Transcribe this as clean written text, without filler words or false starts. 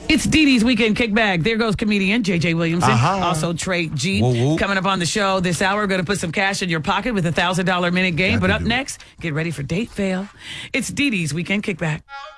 It's Dee Dee's Weekend Kickback. There goes comedian J.J. Williamson. Also Trey G. Coming up on the show this hour, going to put some cash in your pocket with a $1,000 minute game. But up next, get ready for Date Fail. It's Dee Dee's Weekend Kickback.